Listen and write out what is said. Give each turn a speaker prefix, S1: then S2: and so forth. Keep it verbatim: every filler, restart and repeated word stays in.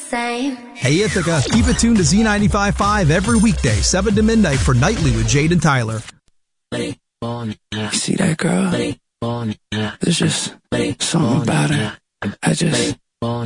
S1: same.
S2: Hey Ithaca, keep it tuned to Z ninety-five point five every weekday, seven to midnight for Nightly with Jade and Tyler.
S3: You see that girl? There's just something about her. I just